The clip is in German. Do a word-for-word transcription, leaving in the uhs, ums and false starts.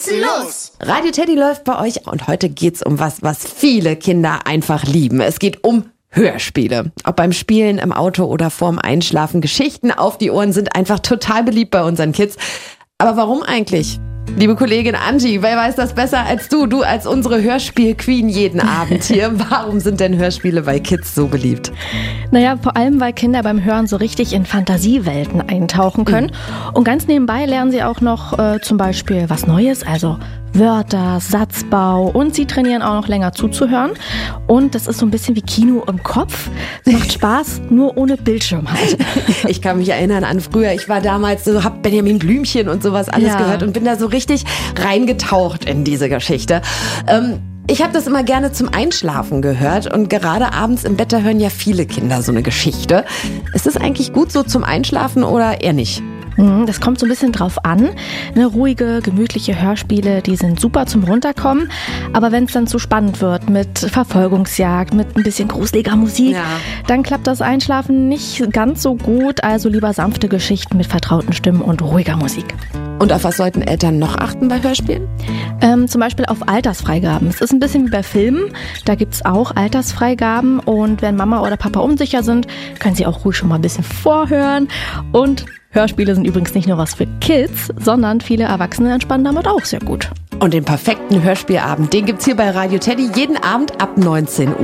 los? Radio Teddy läuft bei euch und heute geht's um was, was viele Kinder einfach lieben. Es geht um Hörspiele. Ob beim Spielen, im Auto oder vorm Einschlafen. Geschichten auf die Ohren sind einfach total beliebt bei unseren Kids. Aber warum eigentlich? Liebe Kollegin Angie, wer weiß das besser als du? Du als unsere Hörspiel-Queen jeden Abend hier. Warum sind denn Hörspiele bei Kids so beliebt? Naja, vor allem, weil Kinder beim Hören so richtig in Fantasiewelten eintauchen können. Mhm. Und ganz nebenbei lernen sie auch noch äh, zum Beispiel was Neues, also Wörter, Satzbau, und sie trainieren auch noch länger zuzuhören. Und das ist so ein bisschen wie Kino im Kopf. Es macht Spaß, nur ohne Bildschirm halt. Ich kann mich erinnern an früher. Ich war damals so, hab Benjamin Blümchen und sowas alles Ja. gehört und bin da so richtig reingetaucht in diese Geschichte. Ähm, Ich habe das immer gerne zum Einschlafen gehört und gerade abends im Bett, da hören ja viele Kinder so eine Geschichte. Ist das eigentlich gut so zum Einschlafen oder eher nicht? Das kommt so ein bisschen drauf an. Ne, ruhige, gemütliche Hörspiele, die sind super zum Runterkommen. Aber wenn es dann zu spannend wird mit Verfolgungsjagd, mit ein bisschen gruseliger Musik, Ja. dann klappt das Einschlafen nicht ganz so gut. Also lieber sanfte Geschichten mit vertrauten Stimmen und ruhiger Musik. Und auf was sollten Eltern noch achten bei Hörspielen? Ähm, zum Beispiel auf Altersfreigaben. Es ist ein bisschen wie bei Filmen. Da gibt es auch Altersfreigaben. Und wenn Mama oder Papa unsicher sind, können sie auch ruhig schon mal ein bisschen vorhören. Und Hörspiele sind übrigens nicht nur was für Kids, sondern viele Erwachsene entspannen damit auch sehr gut. Und den perfekten Hörspielabend, den gibt's hier bei Radio Teddy jeden Abend ab neunzehn Uhr.